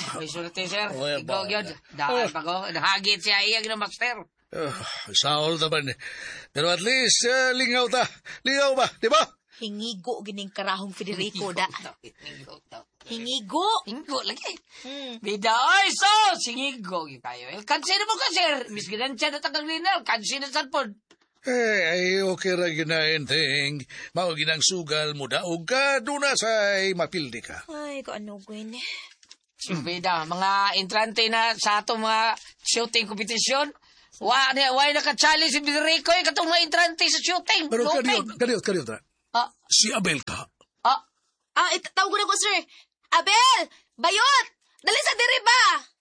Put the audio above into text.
May sulti, sir. Oy, Ikaw ba- yun. Daan pa ko. Nahagit siya iyag ng master. Saol naman. Pero at least, lingaw ta. Lingaw ba, di ba? Hingigo gining karahong Federico da. Hingigo. Hingo lagi. Bida, ay, so, singigo yung kayo. Kansi na mo ka, sir. Miss ginansya na tagang linaw. Kansi na sanpon. Ay, okay ra ginaenting. Mao ginang sugal mo daog ka, duna say mapildi ka. Ay, kaano gwen. Bida, mga entrante na sa atong mga shooting competition. Why naka-challenge si Federico yung katong mga entrante sa shooting. Pero Lupig. kaniyot tra. Si Abel ka. Tawag ko na ko, sir. Abel! Bayot! Dali sa diri ba?